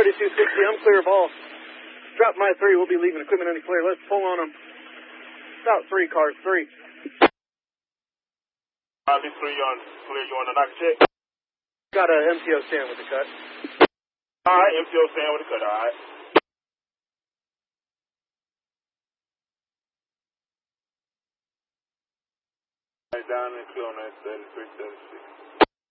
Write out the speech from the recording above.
Ready 260, I'm clear of all. Drop my 3, we'll be leaving equipment in the clear. Let's pull on them. About 3 cars, 3. These 3 on clear, you want to knock a check? Got a MTO stand with the cut. Alright, MTO stand with the cut, alright. Down and clear on that 3376.